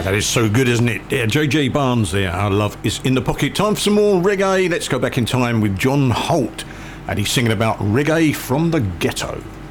That is so good, isn't it? Yeah, J.J. Barnes there. Our love is in the pocket. Time for some more reggae. Let's go back in time with John Holt. And he's singing about reggae from the ghetto.